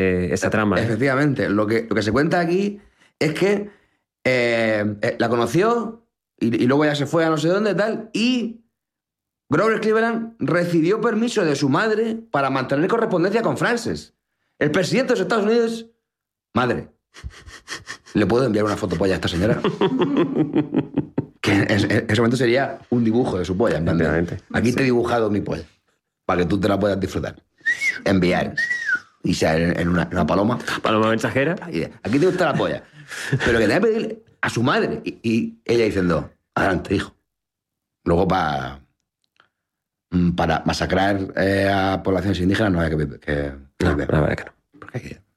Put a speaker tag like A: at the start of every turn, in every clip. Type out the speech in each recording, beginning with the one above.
A: esa trama.
B: Efectivamente. Lo que se cuenta aquí es que la conoció y luego ya se fue a no sé dónde tal y Grover Cleveland recibió permiso de su madre para mantener correspondencia con Frances. El presidente de los Estados Unidos... Madre, ¿le puedo enviar una foto polla a esta señora? Que en ese momento sería un dibujo de su polla. En plan de, aquí te he dibujado mi polla, para que tú te la puedas disfrutar. Enviar. Y sea en una paloma.
A: Paloma mensajera.
B: Aquí te gusta la polla. Pero que tenga que pedirle a su madre. Y ella diciendo, adelante, hijo. Luego para masacrar a poblaciones indígenas no había que
A: No, la verdad que no.
B: Porque hay que...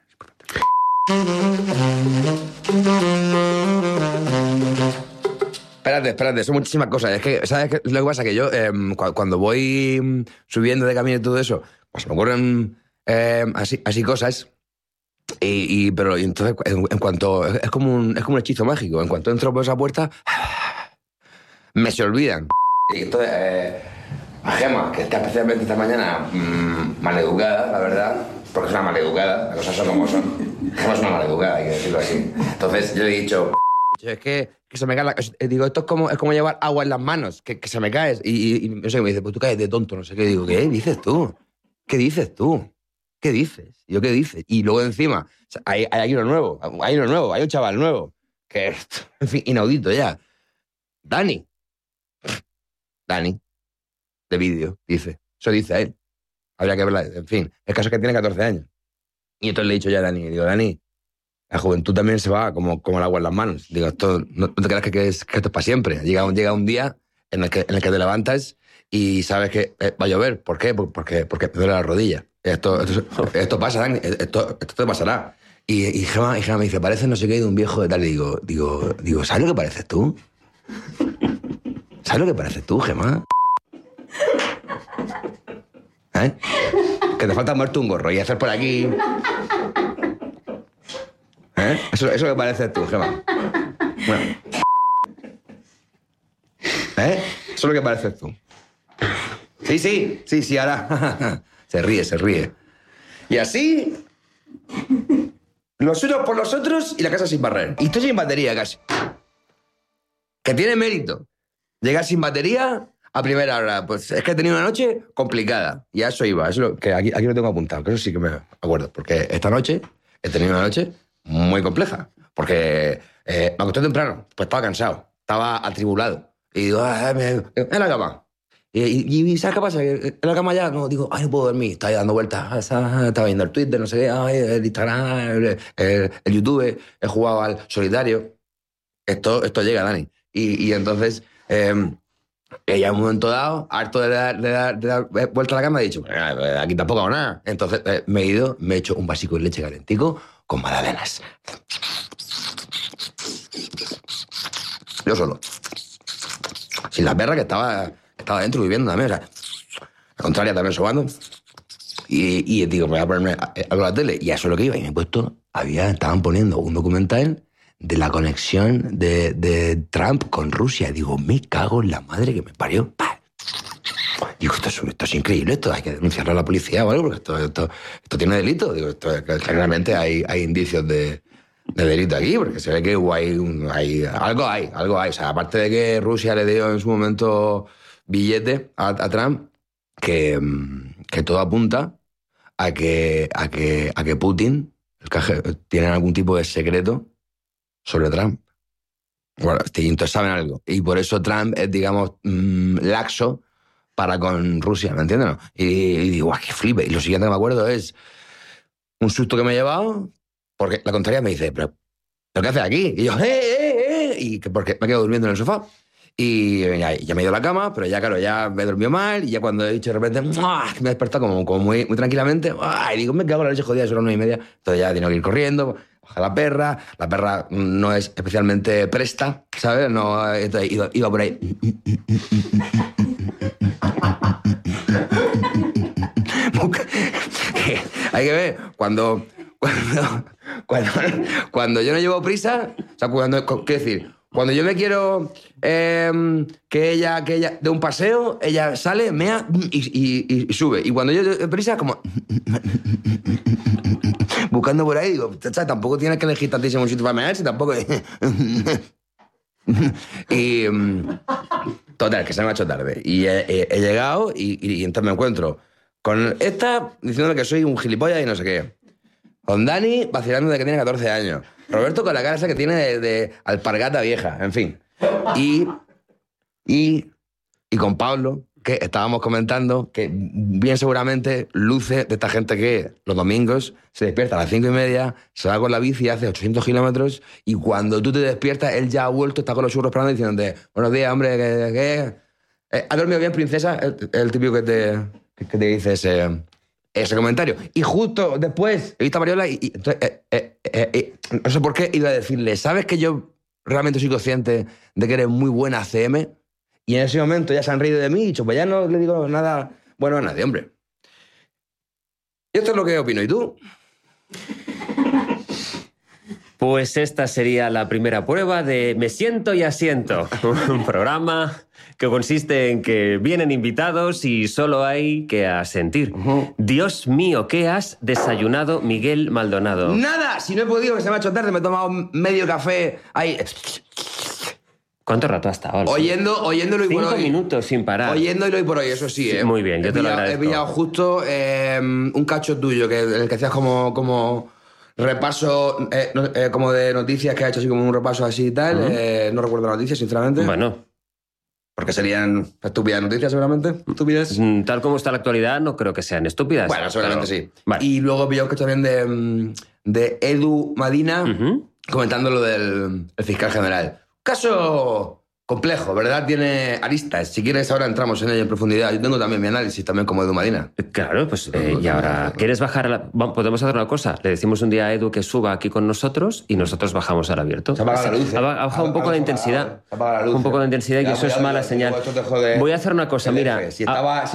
B: Espérate, son muchísimas cosas. Es que, ¿sabes qué? Lo que pasa? Que yo, cuando voy subiendo de camino y todo eso, pues me ocurren así cosas. Pero entonces, en cuanto... Es como un hechizo mágico. En cuanto entro por esa puerta, me se olvidan. Y entonces, a Gemma, que está especialmente esta mañana maleducada, la verdad, porque es una maleducada, las cosas son como son. Gemma es una maleducada, hay que decirlo así. Entonces yo le he dicho, es que se me cae digo, esto es como llevar agua en las manos, que se me caes. Y no sé, me dice, pues tú caes de tonto, no sé qué. Digo, ¿qué dices tú? ¿Qué dices tú? ¿Qué dices? Y yo, ¿qué dices? Y luego encima, o sea, hay aquí uno nuevo, hay un chaval nuevo, que es, en fin, inaudito ya. Dani, de vídeo, dice. Eso dice a él. Habría que verla. En fin, el caso es que tiene 14 años. Y entonces le he dicho ya a Dani, digo, Dani, la juventud también se va como el agua en las manos. Digo, esto, no te creas que esto es para siempre. Llega un día en el que te levantas y sabes que va a llover. ¿Por qué? Porque me duele la rodilla. Esto pasa, Dani, esto te pasará. Y Gemma me dice, parece no sé qué de un viejo de tal. Y digo, ¿sabes lo que pareces tú? ¿Sabes lo que pareces tú, Gemma? ¿Eh? Que te falta muerte un gorro y hacer por aquí. ¿Eh? Eso que pareces tú, Gemma. Bueno. ¿Eh? Eso es lo que pareces tú. Sí, ahora. Se ríe. Y así, los unos por los otros y la casa sin barrer. Y estoy sin batería casi. Que tiene mérito. Llegar sin batería a primera hora. Pues es que he tenido una noche complicada. Y a eso iba. Eso es lo que aquí lo tengo apuntado. Que eso sí que me acuerdo. Porque esta noche he tenido una noche muy compleja. Porque me acosté temprano. Pues estaba cansado. Estaba atribulado. Y digo, en la cama. Y ¿sabes qué pasa? En la cama ya digo, no puedo dormir. Estaba ahí dando vueltas. Estaba viendo el Twitter, no sé qué, el Instagram, el YouTube. He jugado al solitario. Esto llega, Dani. Y entonces... ella en un momento dado, harto de dar vuelta a la cama, he dicho, aquí tampoco hago nada. Entonces me he ido, me he hecho un vasico de leche calentico con magdalenas. Yo solo. Sin la perra que estaba dentro viviendo también. O sea, la contraria también sobando. Y digo, voy a ponerme algo a la tele. Y a eso es lo que iba. Y me he puesto, estaban poniendo un documental de la conexión de Trump con Rusia. Digo, me cago en la madre que me parió. ¡Pah! Digo, esto es increíble, esto hay que denunciarlo a la policía o algo, porque esto tiene delito. Digo, generalmente hay indicios de delito aquí, porque se ve que algo hay. O sea, aparte de que Rusia le dio en su momento billete a Trump, que todo apunta a que Putin tiene algún tipo de secreto sobre Trump. Bueno, entonces saben algo. Y por eso Trump es, digamos, laxo para con Rusia, ¿me entiendes? ¿No? Y digo, ¡guau, qué flipe! Y lo siguiente que me acuerdo es un susto que me he llevado, porque la contraria me dice, ¿pero qué haces aquí? Y yo, y porque me quedo durmiendo en el sofá. Y ya me he ido a la cama, pero ya, claro, ya me he dormido mal, y ya cuando he dicho de repente, ¡muah!, me he despertado como muy, muy tranquilamente, y digo, me cago en la leche jodida, son las 9:30, entonces ya tengo que ir corriendo, baja la perra no es especialmente presta, ¿sabes? No, entonces iba por ahí. Hay que ver, cuando yo no llevo prisa, o sea, quiero decir, Cuando yo me quiero que ella de un paseo, ella sale, mea y sube. Y cuando yo de prisa, como... buscando por ahí, digo, chacha, tampoco tienes que elegir tantísimo sitio para mear, si tampoco... y... total, que se me ha hecho tarde. Y he llegado y entonces me encuentro con esta diciéndome que soy un gilipollas y no sé qué. Con Dani vacilando de que tiene 14 años. Roberto con la cara esa que tiene de alpargata vieja, en fin. Y con Pablo, que estábamos comentando que bien seguramente luce de esta gente que los domingos se despierta a las 5:30, se va con la bici, hace 800 kilómetros y cuando tú te despiertas, él ya ha vuelto, está con los churros esperando diciéndote buenos días, hombre, ¿qué? ¿Has dormido bien, princesa? El típico que te dice ese comentario. Y justo después he visto a Mariola y entonces, no sé por qué iba a decirle, ¿sabes que yo realmente soy consciente de que eres muy buena CM? Y en ese momento ya se han reído de mí y dicho, pues ya no le digo nada bueno a nadie, hombre. Y esto es lo que opino. ¿Y tú?
A: Pues esta sería la primera prueba de Me siento y asiento, un programa que consiste en que vienen invitados y solo hay que asentir. Dios mío, ¿qué has desayunado, Miguel Maldonado?
B: Nada, si no he podido, que se me ha hecho tarde, me he tomado medio café ahí...
A: ¿Cuánto rato hasta ahora?
B: Oyéndolo hoy por hoy.
A: 5 minutos sin parar.
B: Oyéndolo hoy por hoy, eso sí,
A: Muy bien, yo te lo agradezco.
B: He pillado justo un cacho tuyo, que el que hacías como repaso, como de noticias, que ha hecho así como un repaso así y tal. No recuerdo las noticias, sinceramente.
A: Bueno.
B: Porque serían estúpidas noticias, seguramente. Estúpidas.
A: Tal como está la actualidad, no creo que sean estúpidas.
B: Bueno, seguramente sí.
A: Vale.
B: Y luego he pillado un cacho también de Edu Madina comentando lo del fiscal general. Caso complejo, ¿verdad? Tiene aristas. Si quieres, ahora entramos en ello en profundidad. Yo tengo también mi análisis, también como Edu Madina.
A: Claro, pues y ahora, ¿quieres bajar a la...? Podemos hacer una cosa. Le decimos un día a Edu que suba aquí con nosotros y nosotros bajamos al abierto.
B: Se apaga la luz.
A: Ha bajado un poco la intensidad.
B: Se apaga la luz.
A: Un poco la intensidad y eso es mala señal. Voy a hacer una cosa, mira.
B: Si estaba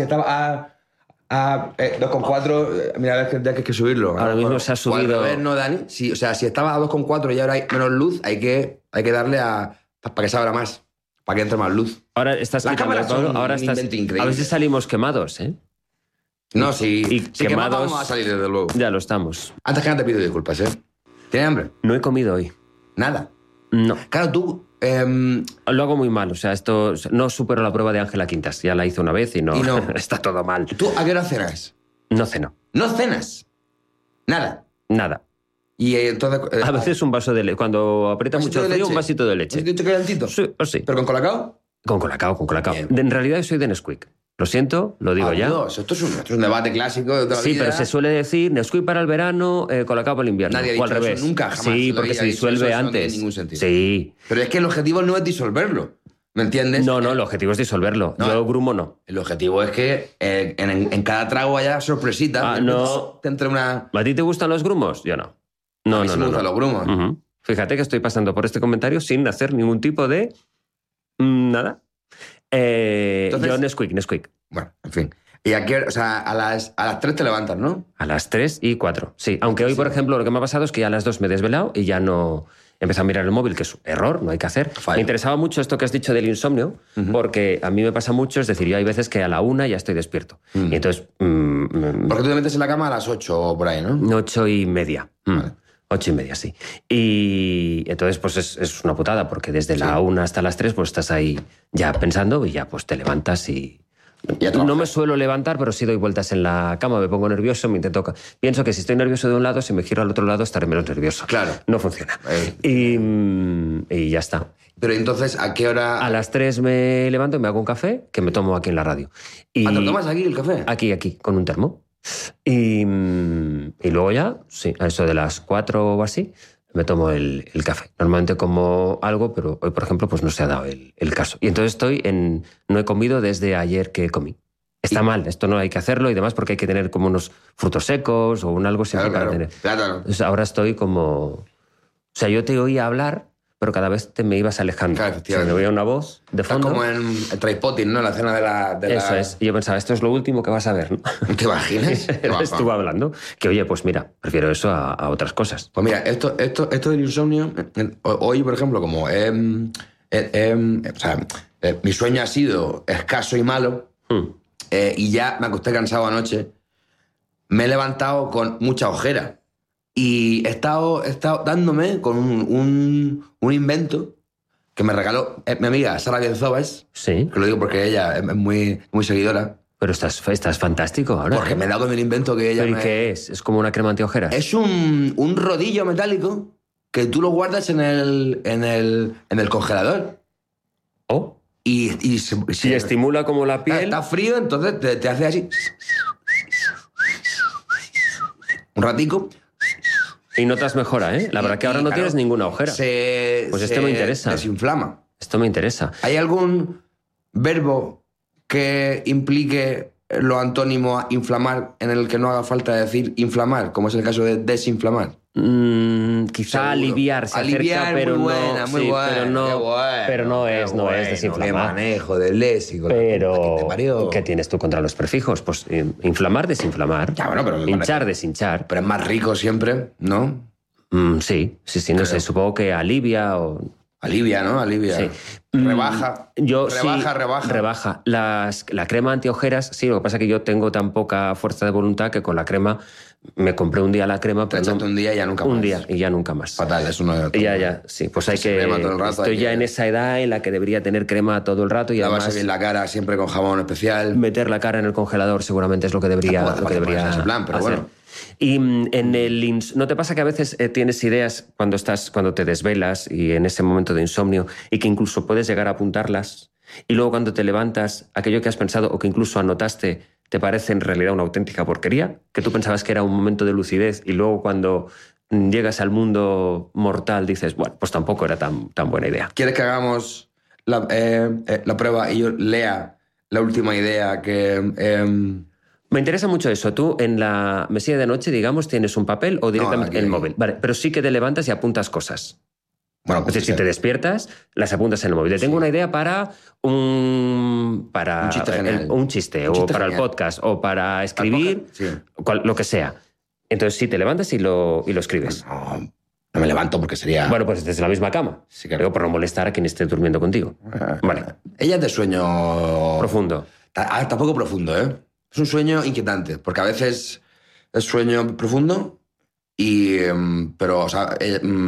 B: a 2,4, mira, a ver que hay que subirlo.
A: Ahora mismo se ha subido...
B: ¿no, Dani? Si estaba a 2,4 y ahora hay menos luz, hay que darle para que se abra más, para que entre más luz.
A: Ahora estás quitando, Pablo, ahora estás... A ver si salimos quemados, ¿eh?
B: No, si
A: quemados
B: vamos a salir, desde luego.
A: Ya lo estamos.
B: Antes que nada te pido disculpas, ¿eh? ¿Tienes hambre?
A: No he comido hoy.
B: Nada.
A: No.
B: Claro, tú...
A: Lo hago muy mal, o sea, esto no supero la prueba de Ángela Quintas. Ya la hice una vez y no. Está todo mal.
B: ¿Tú a qué hora cenas?
A: No ceno.
B: ¿No cenas? Nada.
A: Nada.
B: Y entonces...
A: a veces un vaso de leche. Cuando aprieta mucho el frío, un vasito de leche.
B: ¿Un vasito calentito?
A: Sí, o sí.
B: ¿Pero con colacao?
A: Con colacao.
B: Bien.
A: En realidad soy de Nesquik. Lo siento, lo digo ya.
B: Dios, esto es un debate clásico de toda la
A: Sí,
B: vida.
A: pero se suele decir Nesquik para el verano, colacao para el invierno.
B: Nadie ha
A: o al
B: dicho
A: revés.
B: eso nunca, jamás.
A: Sí, porque se disuelve antes.
B: No tiene ningún sentido.
A: Sí.
B: Pero es que el objetivo no es disolverlo. ¿Me entiendes?
A: No, el objetivo es disolverlo.
B: No,
A: yo grumo no.
B: El objetivo es que en cada trago haya sorpresita.
A: No.
B: Te entre una...
A: ¿A ti te gustan los grumos? Yo no.
B: A mí sí me gustan los grumos.
A: Fíjate que estoy pasando por este comentario sin hacer ningún tipo de... nada.
B: Entonces,
A: yo Nesquik.
B: Bueno, en fin. Y aquí, o sea, a las 3 te levantas, ¿no?
A: A las 3 y 4, sí. Aunque hoy, por ejemplo, lo que me ha pasado es que a las 2 me he desvelado y ya no... He empezado a mirar el móvil, que es un error, no hay que hacer.
B: Fallo.
A: Me interesaba mucho esto que has dicho del insomnio, porque a mí me pasa mucho, es decir, yo hay veces que a la 1 ya estoy despierto. Y entonces...
B: Porque tú te metes en la cama a las 8 o por ahí, ¿no?
A: 8:30.
B: Vale.
A: 8:30, sí. Y entonces, pues es una putada, porque desde la 1 hasta las 3, pues estás ahí ya pensando y ya pues te levantas y... No me suelo levantar, pero sí doy vueltas en la cama, me pongo nervioso, pienso que si estoy nervioso de un lado, si me giro al otro lado estaré menos nervioso.
B: Claro.
A: No funciona. Y ya está.
B: Pero entonces, ¿a qué hora...?
A: A las 3 me levanto y me hago un café que me tomo aquí en la radio.
B: ¿Te lo tomas aquí el café?
A: Aquí, con un termo. Y luego ya, sí, a eso de las 4 o así, me tomo el café. Normalmente como algo, pero hoy, por ejemplo, pues no se ha dado el caso. Y entonces no he comido desde ayer que comí. Está mal, esto no hay que hacerlo y demás porque hay que tener como unos frutos secos o un algo siempre para tener.
B: Plátano.
A: Entonces ahora estoy como... O sea, yo te oía hablar, pero cada vez te me ibas alejando.
B: Claro, efectivamente.
A: Se me oía una voz de
B: Está
A: fondo.
B: como en el Trainspotting, ¿no? La escena de la...
A: Eso es. Y yo pensaba, esto es lo último que vas a ver, ¿no?
B: ¿Te imaginas?
A: Estuvo hablando. Que oye, pues mira, prefiero eso a otras cosas.
B: Pues mira, esto del insomnio, hoy, por ejemplo, como mi sueño ha sido escaso y malo, y ya me acosté cansado anoche, me he levantado con mucha ojera. Y he estado dándome con un invento que me regaló mi amiga Sara Bienzobas,
A: Sí.
B: que lo digo porque ella es muy, muy seguidora,
A: Pero estás fantástico ahora.
B: porque me he dado con el invento que ella
A: ¿Pero y
B: me...
A: qué es? ¿Es como una crema antiojeras?
B: Es un rodillo metálico que tú lo guardas en el congelador.
A: Oh.
B: Y
A: Si estimula como la piel.
B: Está frío, entonces te hace así. Un ratico.
A: Y notas mejora, ¿eh? La verdad que ahora no tienes ninguna ojera. Pues esto me interesa.
B: Desinflama.
A: Esto me interesa.
B: ¿Hay algún verbo que implique lo antónimo a inflamar en el que no haga falta decir inflamar, como es el caso de desinflamar?
A: Quizá
B: Seguro.
A: aliviar se
B: Aliviar,
A: acerca, pero
B: muy buena,
A: no,
B: muy
A: sí,
B: buena,
A: pero no,
B: qué bueno,
A: pero no
B: qué
A: es
B: bueno,
A: desinflamar.
B: qué manejo del léxico.
A: Pero
B: Pero
A: ¿qué tienes tú contra los prefijos? Pues inflamar, desinflamar.
B: Ya, bueno, pero me
A: hinchar,
B: parece-
A: deshinchar.
B: es más rico siempre, ¿no?
A: Sí, no sé, supongo que alivia o...
B: Alivia, ¿no? Alivia.
A: Sí.
B: Rebaja.
A: Yo
B: rebaja,
A: sí,
B: rebaja.
A: rebaja. La crema antiojeras, sí, lo que pasa es que yo tengo tan poca fuerza de voluntad que con la crema me compré un día la crema,
B: Te
A: pero
B: echaste un día y ya nunca más.
A: un día y ya nunca más.
B: Fatal, es uno de otro.
A: Ya, sí, pues hay
B: Se
A: que...
B: crema todo el rato,
A: Estoy
B: hay
A: ya
B: que-
A: en esa edad en la que debería tener crema todo el rato y
B: Lavarse
A: además
B: bien la cara siempre con jabón especial.
A: meter la cara en el congelador seguramente es lo que debería,
B: Tampoco hace falta ponerse ese plan, pero
A: hacer.
B: bueno.
A: Y ¿no te pasa que a veces tienes ideas cuando te desvelas y en ese momento de insomnio y que incluso puedes llegar a apuntarlas y luego cuando te levantas, aquello que has pensado o que incluso anotaste te parece en realidad una auténtica porquería? Que tú pensabas que era un momento de lucidez y luego cuando llegas al mundo mortal dices, bueno, pues tampoco era tan buena idea.
B: ¿Quieres que hagamos la prueba y yo lea la última idea que...
A: Me interesa mucho eso. Tú en la mesilla de noche, digamos, tienes un papel o directamente
B: aquí,
A: el
B: aquí.
A: móvil. Vale, pero sí que te levantas y apuntas cosas.
B: Bueno,
A: Es
B: pues
A: decir, si te despiertas, las apuntas en el móvil. Te tengo una idea para un
B: chiste genial.
A: un chiste,
B: Un
A: o
B: chiste
A: para
B: genial.
A: el podcast, o para escribir,
B: podcast, sí.
A: lo que sea. Entonces sí, te levantas y lo escribes.
B: No me levanto porque sería...
A: Bueno, pues desde la misma cama.
B: Sí, claro.
A: Digo, por no molestar a quien esté durmiendo contigo. Vale,
B: Ella es de sueño...
A: profundo.
B: Tampoco profundo, ¿eh? Es un sueño inquietante, porque a veces es sueño profundo pero, o sea...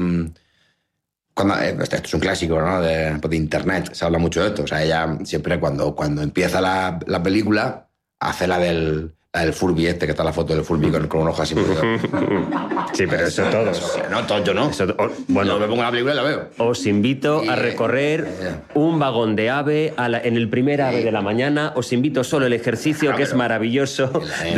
B: esto es un clásico, ¿no? De internet, se habla mucho de esto. O sea, ella siempre cuando empieza la película hace la del Furby que está la foto del Furby con un ojo así.
A: Sí, pero eso todos.
B: No, todos yo no.
A: Bueno,
B: Yo me pongo la película y la veo.
A: os invito a
B: Y-
A: recorrer un vagón de AVE en el primer AVE de la mañana. Os invito solo el ejercicio, que es maravilloso.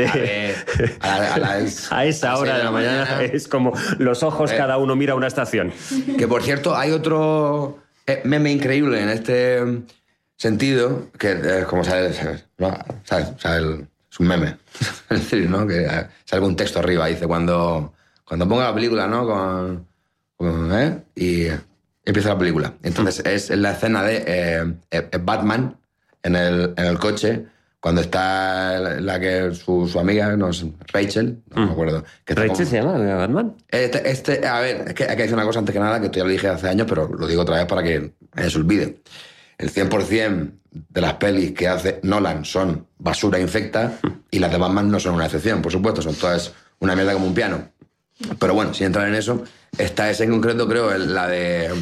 A: A esa hora de la mañana es como los ojos, cada uno mira una estación.
B: Que, por cierto, hay otro meme increíble en este sentido, que como sabes, ¿no? ¿Sabes? O sea, es un meme. Es decir, ¿no? Que sale un texto arriba, dice, cuando ponga la película, ¿no? Y empieza la película. Entonces, es la escena de Batman en el coche, cuando está su amiga, no sé, Rachel, no me acuerdo. Que está
A: ¿Rachel
B: como-
A: se llama Batman?
B: a ver, es que hay que decir una cosa antes que nada, que esto ya lo dije hace años, pero lo digo otra vez para que nadie se olvide. El 100% de las pelis que hace Nolan son basura infecta y las de Batman no son una excepción, por supuesto, son todas una mierda como un piano. Pero bueno, sin entrar en eso, esta es en concreto, creo, en la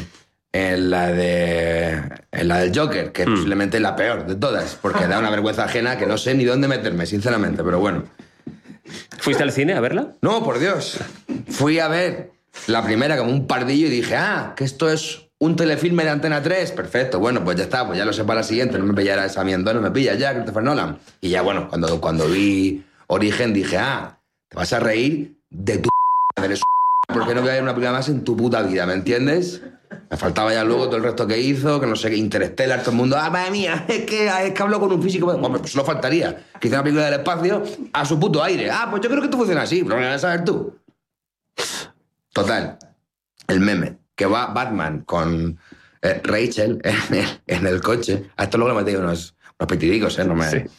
B: del Joker, que es posiblemente la peor de todas, porque da una vergüenza ajena que no sé ni dónde meterme, sinceramente, pero bueno.
A: ¿Fuiste al cine a verla?
B: No, por Dios. Fui a ver la primera como un pardillo y dije, que esto es un telefilme de Antena 3. Perfecto, bueno, pues ya está, pues ya lo sé para la siguiente. No me pillará esa miendo, no me pilla ya, Christopher Nolan. Y ya, bueno, cuando vi Origen dije, te vas a reír de tu eres porque no voy a ver una película más en tu puta vida, ¿me entiendes? Me faltaba ya luego todo el resto que hizo, que no sé qué, Interstellar, todo el mundo, madre mía, es que habló con un físico. Hombre, pues solo faltaría que hiciera una película del espacio a su puto aire. Pues yo creo que esto funciona así, pero lo vas a saber tú. Total, el meme, que va Batman con Rachel en el coche. A esto luego le metí unos petidicos, no me...
A: Sí.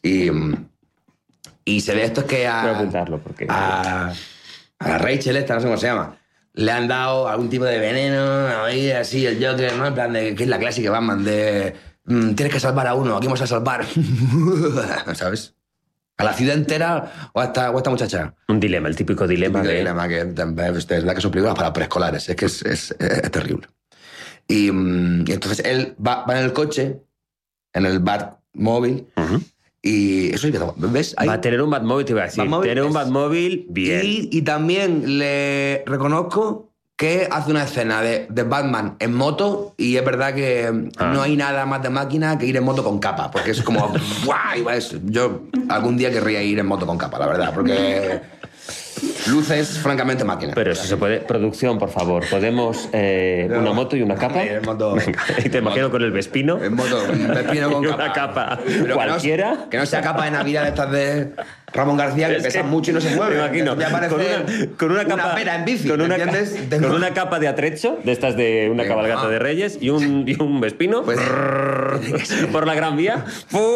B: Y se ve esto es que
A: Voy a apuntarlo porque...
B: a Rachel esta, no sé cómo se llama, le han dado algún tipo de veneno, ahí así, el Joker, ¿no? En plan de, que es la clásica Batman de tienes que salvar a uno, aquí vamos a salvar. ¿Sabes? ¿A la ciudad entera o a esta muchacha?
A: Un dilema, el típico dilema
B: El
A: de...
B: dilema que es verdad que son películas para preescolares, es que es terrible. Y entonces él va en el coche, en el Batmóvil, y eso sí que ¿ves? Ahí,
A: va a tener un Batmóvil, te iba a decir. Tener un Batmóvil, bien.
B: y también le reconozco que hace una escena de Batman en moto y es verdad que no hay nada más de máquina que ir en moto con capa, porque es como guay. Yo algún día querría ir en moto con capa, la verdad, porque luces francamente máquina.
A: Pero si se puede, producción, por favor, podemos una moto y una capa.
B: En moto,
A: venga, y te imagino con el Vespino.
B: En moto, un Vespino con
A: y
B: capa.
A: una capa
B: Pero
A: cualquiera.
B: Que no sea capa de Navidad de estas de Ramón García, que pesan mucho y no se mueve.
A: Me imagino.
B: Ya parece
A: Con una capa,
B: una pera en bici,
A: con una,
B: ¿entiendes?
A: Con una capa de atrecho, de estas de una cabalgata de Reyes, y un Vespino
B: Pues,
A: por la Gran Vía.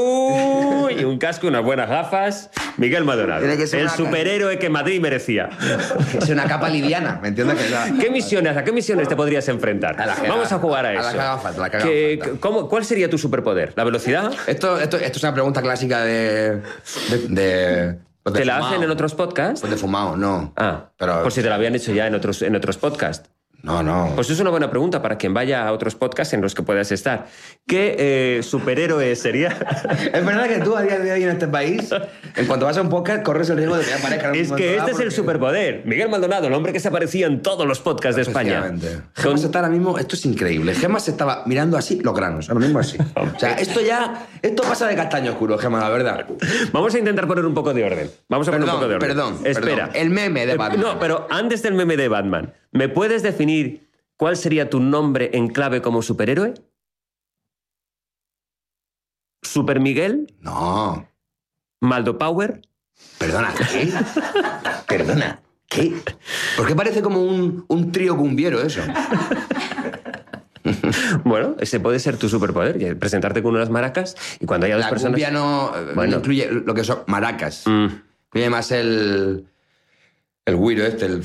A: Y un casco, unas buenas gafas. Miguel Maldonado.
B: Tiene que ser
A: El
B: una
A: superhéroe que Madrid merecía.
B: es una capa liviana, ¿me entiendes?
A: ¿A qué misiones te podrías enfrentar? Vamos a jugar a eso.
B: A la que haga falta, la que haga falta.
A: ¿Cuál sería tu superpoder? ¿La velocidad?
B: Esto es una pregunta clásica de
A: ¿Te la
B: fumado.
A: hacen en otros podcasts?
B: Pues de fumado, no.
A: Pero por si te la habían hecho ya en otros podcasts.
B: No.
A: Pues es una buena pregunta para quien vaya a otros podcasts en los que puedas estar. ¿Qué superhéroe sería?
B: Es verdad que tú a día de hoy en este país, en cuanto vas a un podcast, corres el riesgo de que aparezca en un
A: Es
B: momento
A: que
B: dado
A: este es el
B: porque-
A: superpoder. Miguel Maldonado, el hombre que se aparecía en todos los podcasts de España.
B: Efectivamente. Gemas está ahora mismo, esto es increíble. Gemas se estaba mirando así los granos, ahora mismo así. O sea, esto pasa de castaño oscuro, Gemas, la verdad.
A: Vamos a intentar poner un poco de orden. Vamos a poner un poco de orden. Espera.
B: Perdón. El meme de Batman.
A: No, pero antes del meme de Batman, ¿me puedes definir cuál sería tu nombre en clave como superhéroe? ¿Super Miguel?
B: No.
A: ¿Maldo Power?
B: Perdona, ¿qué? Perdona, ¿qué? ¿Por qué parece como un trío cumbiero eso?
A: Bueno, ese puede ser tu superpoder, presentarte con unas maracas y cuando haya dos
B: La
A: personas...
B: cumbia no
A: Bueno.
B: incluye lo que son maracas. Incluye más el güiro este, el...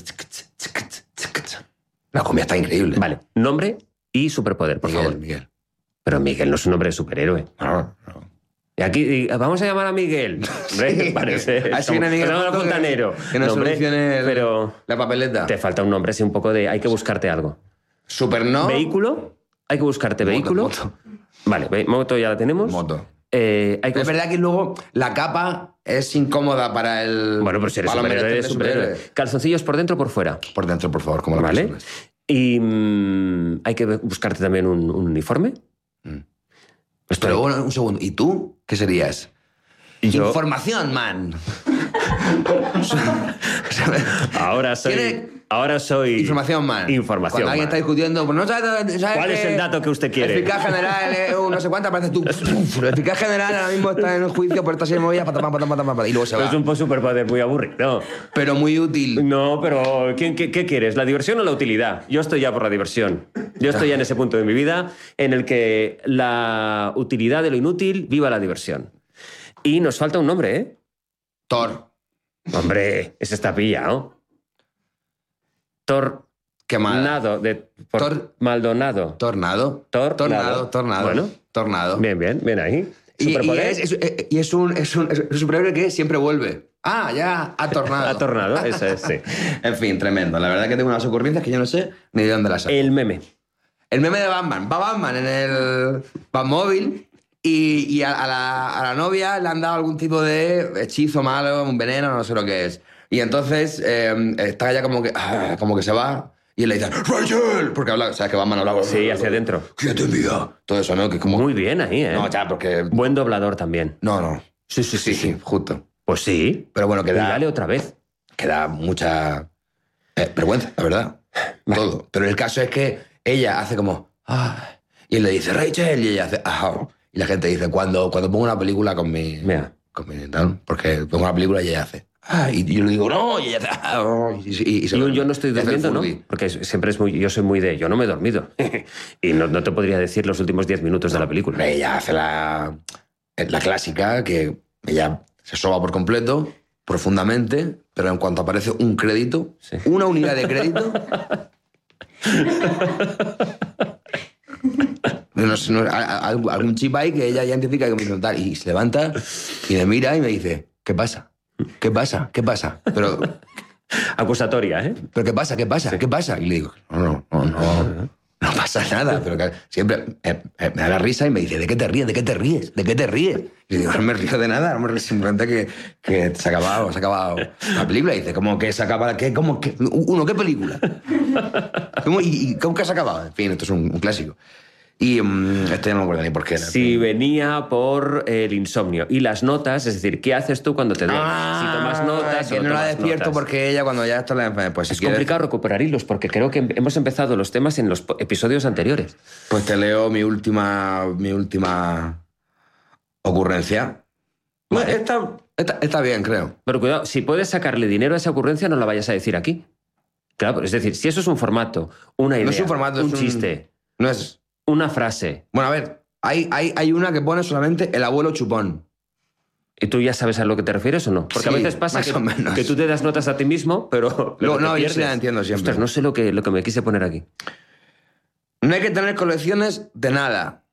B: La cumbia está increíble.
A: Vale, nombre y superpoder, por favor.
B: Miguel.
A: Pero Miguel no es un nombre de superhéroe.
B: No.
A: Y aquí vamos a llamar a Miguel. Hombre, parece.
B: Así viene Miguel
A: Nos llama
B: Foto
A: fontanero.
B: que nos
A: Nombre,
B: solucione
A: pero
B: la papeleta.
A: te falta un nombre así un poco de... Hay que buscarte algo.
B: Super no.
A: ¿Vehículo? Hay que buscarte vehículo.
B: Moto.
A: Vale, moto ya la tenemos.
B: Moto.
A: Hay que
B: Es verdad que luego la capa es incómoda para el...
A: Bueno, pero si eres
B: para los
A: superhéroe, eres
B: menesteres de
A: superhéroe. ¿Calzoncillos por dentro o por fuera?
B: Por dentro, por favor, como la
A: Vale.
B: personas.
A: Y hay que buscarte también un uniforme. Esto
B: Pero bueno, un segundo. ¿Y tú? ¿Qué serías?
A: Yo-
B: Información, man.
A: Ahora soy...
B: ¿Tiene-
A: Ahora soy...
B: Información, man.
A: Información,
B: Cuando alguien
A: man.
B: está discutiendo, pues no sabes
A: ¿Cuál es el dato que usted quiere?
B: Eficaz general es un no sé cuánta, parece tú. El eficaz general ahora mismo está en el juicio por esta serie de movidas, y luego se va.
A: Es un superpoder muy aburrido.
B: Pero muy útil.
A: No, pero ¿qué quieres? ¿La diversión o la utilidad? Yo estoy ya por la diversión. Yo estoy ya en ese punto de mi vida en el que la utilidad de lo inútil viva la diversión. Y nos falta un nombre, ¿eh?
B: Thor.
A: Hombre, ese está pillado.
B: Qué mal.
A: Tornado. Maldonado.
B: Tornado.
A: Tornado.
B: Tornado.
A: Bueno.
B: Tornado.
A: Bien ahí.
B: Y
A: ¿Superpoder?
B: es un superhéroe que siempre vuelve. Ah, ya, ha tornado.
A: Ha tornado, eso es, sí.
B: En fin, tremendo. La verdad que tengo unas ocurrencias que yo no sé ni de dónde las saco.
A: El meme.
B: El meme de Batman. Va Batman en el Batmóvil y a la novia le han dado algún tipo de hechizo malo, un veneno, no sé lo que es. Y entonces está ya como que se va y él le dice ¡Rachel! Porque habla, ¿sabes que Batman habla?
A: Sí, hacia adentro.
B: ¿Quién te envía? Todo eso, ¿no? Que es como...
A: Muy bien ahí, ¿eh?
B: No, ya, porque...
A: Buen doblador también.
B: No.
A: Sí,
B: justo.
A: Pues sí.
B: Pero bueno,
A: Y dale otra vez.
B: que da mucha vergüenza, la verdad. Todo. Pero el caso es que ella hace como... y él le dice, Rachel, y ella hace... Y la gente dice, cuando pongo una película con mi...
A: Mira.
B: Con mi tal, porque pongo una película y ella hace... Y yo le digo, no, y ella
A: Y un yo no estoy durmiendo, ¿no? Porque siempre yo soy muy de, yo no me he dormido. Y no te podría decir los últimos 10 minutos de la película.
B: Ella hace la clásica, que ella se soba por completo, profundamente, pero en cuanto aparece un crédito, una unidad de crédito... algún chip ahí que ella ya identifica que me dice tal, y se levanta y me mira y me dice, ¿qué pasa? ¿Qué pasa? ¿Qué pasa? Pero...
A: Acusatoria, ¿eh?
B: ¿Pero qué pasa? ¿Qué pasa? ¿Qué pasa? Y le digo, no pasa nada. Pero que siempre me da la risa y me dice, ¿de qué te ríes? ¿De qué te ríes? ¿De qué te ríes? Y le digo, no me río de nada, no me río, simplemente que se ha acabado la película. Y dice, ¿cómo que se acaba? ¿Qué? ¿Cómo que? ¿Qué película? ¿Cómo que se ha acabado? En fin, esto es un clásico. Y esto ya no me acuerdo ni por qué era.
A: Si venía por el insomnio. Y las notas, es decir, ¿qué haces tú cuando te duermes? Si tomas notas
B: que
A: o
B: no la
A: tomas
B: despierto
A: notas.
B: porque ella cuando ya está pues si
A: Es complicado recuperar hilos porque creo que hemos empezado los temas en los episodios anteriores.
B: Pues te leo mi última ocurrencia.
A: Vale.
B: Está bien, creo.
A: Pero cuidado, si puedes sacarle dinero a esa ocurrencia, no la vayas a decir aquí. Claro, es decir, si eso es un formato, una idea,
B: No es un formato,
A: un chiste,
B: no es...
A: una frase,
B: Bueno, a ver, hay una que pone solamente el abuelo chupón.
A: ¿y tú ya sabes a lo que te refieres o no? Porque
B: Sí,
A: a veces pasa
B: más o menos.
A: que tú te das notas a ti mismo, pero...
B: No, yo sí la entiendo siempre.
A: Ostras, no sé lo que me quise poner aquí.
B: No hay que tener colecciones de nada.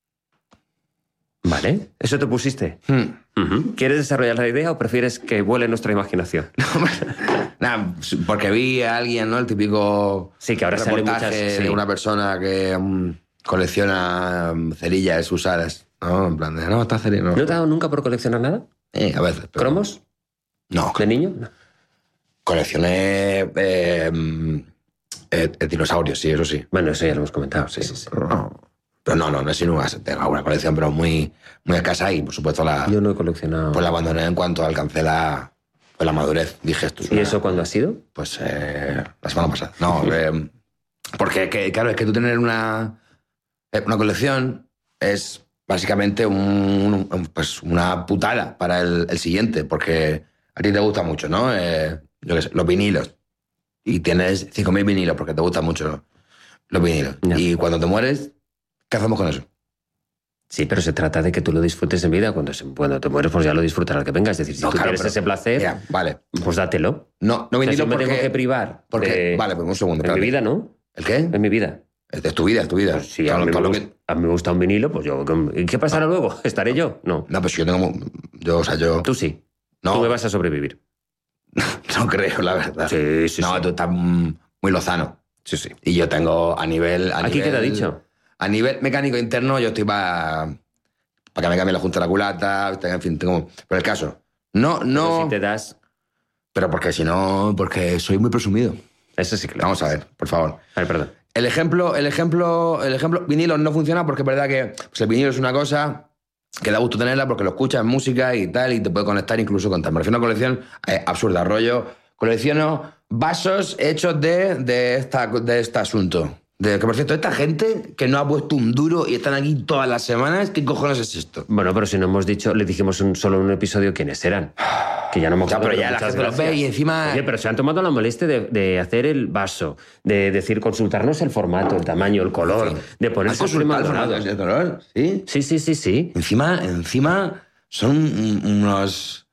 A: Vale, ¿eso te pusiste? Ujú. ¿Quieres desarrollar la idea o prefieres que vuele nuestra imaginación?
B: Nada, porque vi a alguien, ¿no? El típico
A: Sí, que ahora sale
B: reportaje
A: muchas... sí.
B: de una persona que colecciona cerillas usadas. ¿No? En plan de, no, está cerilla.
A: ¿No te ha dado nunca por coleccionar nada?
B: A veces. Pero...
A: ¿Cromos?
B: No.
A: ¿De niño? No.
B: Coleccioné dinosaurios, sí, eso sí.
A: Bueno, eso ya lo hemos comentado, sí.
B: Pero no es sin tengo una colección, pero muy, muy escasa y, por supuesto,
A: Yo no he coleccionado...
B: pues la abandoné en cuanto alcancé la madurez. Dije, esto es
A: ¿Y eso cuándo ha sido?
B: Pues la semana pasada. No, porque, claro, es que tú tener una colección es básicamente pues una putada para el siguiente, porque a ti te gusta mucho, ¿no? Yo qué sé, los vinilos. Y tienes 5.000 vinilos porque te gustan mucho los vinilos.
A: Ya.
B: Y cuando te mueres, ¿qué hacemos con eso?
A: Sí, pero se trata de que tú lo disfrutes en vida. Cuando te mueres, pues ya lo disfrutarás al que vengas. Es decir, si
B: No,
A: tú
B: claro,
A: tienes
B: pero-
A: ese placer,
B: Mira, vale.
A: pues dátelo.
B: No
A: O sea,
B: vinilo
A: si me
B: porque...
A: tengo que privar
B: porque vale, pues un segundo.
A: en mi
B: espérate.
A: vida, ¿no?
B: ¿El qué?
A: En mi vida.
B: Es tu vida, es tu vida.
A: Pues sí,
B: Todo
A: a mí,
B: lo
A: me
B: que-
A: gusta, a mí me gusta un vinilo, pues yo... ¿Y qué pasará luego? ¿Estaré yo? No.
B: No, pues yo tengo... Yo...
A: Tú sí.
B: No.
A: Tú me vas a sobrevivir.
B: No creo, la verdad.
A: Sí.
B: No, tú estás muy lozano.
A: Sí.
B: Y yo tengo a nivel...
A: Aquí queda dicho.
B: A nivel mecánico interno, yo estoy para que me cambie la junta de la culata, en fin, tengo... Pero el caso, no...
A: Pero si te das...
B: Pero porque si no... Porque soy muy presumido.
A: Eso sí que lo...
B: Vamos a ver, por favor.
A: A ver, perdón.
B: El ejemplo vinilo no funciona porque es verdad que pues el vinilo es una cosa que da gusto tenerla porque lo escuchas en música y tal, y te puede conectar incluso con tal. Me refiero a una colección absurda, rollo. Colecciono vasos hechos de este asunto. Que por cierto, esta gente que no ha puesto un duro y están aquí todas las semanas, ¿qué cojones es esto?
A: Bueno, pero si no hemos dicho, le dijimos solo en un episodio quiénes eran. Que ya no me
B: Ya,
A: acuerdo.
B: pero ya la
A: muchas
B: gente los
A: gracias.
B: ve y encima...
A: Oye, pero se han tomado la molestia de hacer el vaso, de decir, consultarnos el formato, el tamaño, el color, de poner
B: ¿Has consultado el
A: dorado.
B: formato de color? ¿Sí?
A: Sí.
B: Encima son unos...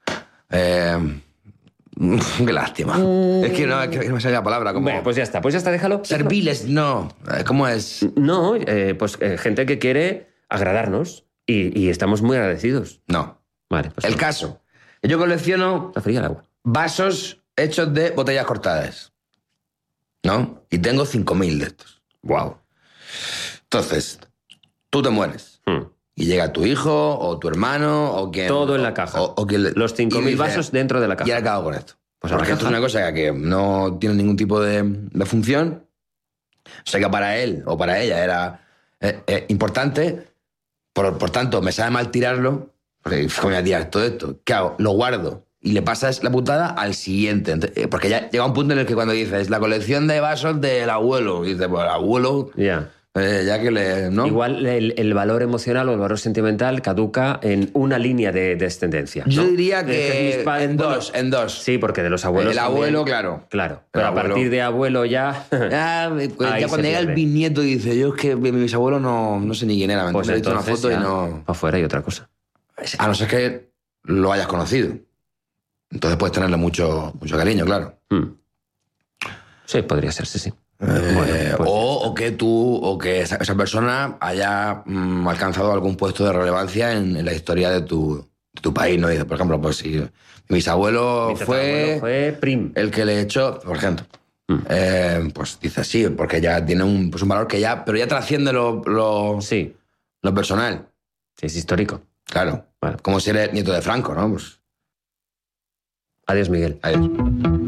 B: qué lástima. Es que no me sale la palabra. Como
A: Bueno, pues ya está, déjalo.
B: serviles, no. ¿Cómo es?
A: No, gente que quiere agradarnos y estamos muy agradecidos.
B: No.
A: Vale, pues
B: El caso. Yo colecciono
A: está fría el agua.
B: vasos hechos de botellas cortadas. ¿No? Y tengo 5.000 de estos.
A: Wow.
B: Entonces, tú te mueres. Y llega tu hijo o tu hermano o quien...
A: Todo en la caja.
B: O quien
A: Los 5.000
B: y dice,
A: vasos dentro de la
B: ¿y
A: caja.
B: ahora qué hago con esto?
A: Pues a la
B: porque esto es
A: caja.
B: una cosa que no tiene ningún tipo de función. O sea que para él o para ella era importante. Por tanto, me sabe mal tirarlo. Porque, ¿cómo voy a tirar todo esto? ¿Qué hago? Lo guardo. Y le pasas la putada al siguiente. Porque ya llega un punto en el que cuando dices la colección de vasos del abuelo, y dices, pues el abuelo...
A: Ya.
B: Ya que ¿no?
A: Igual el valor emocional o el valor sentimental caduca en una línea de descendencia, ¿no?
B: Yo diría
A: De
B: que
A: mis padres-
B: en
A: bueno,
B: dos.
A: Sí, porque de los abuelos
B: El
A: también.
B: abuelo, claro.
A: Claro,
B: El
A: pero a
B: abuelo.
A: partir de abuelo ya...
B: Pues
A: Ahí
B: ya
A: se
B: cuando llega el
A: pierde.
B: bisnieto dice, yo es que mi bisabuelo no sé ni quién era,
A: Pues
B: he visto una
A: entonces
B: foto y
A: ya
B: no...
A: afuera y otra cosa.
B: A no ser que lo hayas conocido. Entonces puedes tenerle mucho cariño, claro.
A: Sí, podría ser, sí. Pues
B: o que esa persona haya alcanzado algún puesto de relevancia en la historia de tu país, ¿no? Dice, por ejemplo, pues si mi bisabuelo
A: mi tatarabuelo fue prim.
B: el que le echó, por ejemplo, pues dice sí, porque ya tiene un valor que ya, pero ya trasciende
A: Sí,
B: lo personal,
A: sí, es histórico.
B: claro.
A: Bueno.
B: Como si eres nieto de Franco, ¿no? Pues,
A: Adiós, Miguel.
B: adiós.